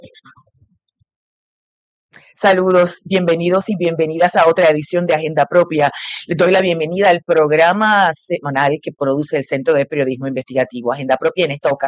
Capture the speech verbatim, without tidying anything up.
Saludos, bienvenidos y bienvenidas a otra edición de Agenda Propia. Les doy la bienvenida al programa semanal que produce el Centro de Periodismo Investigativo. Agenda Propia en esta ocasión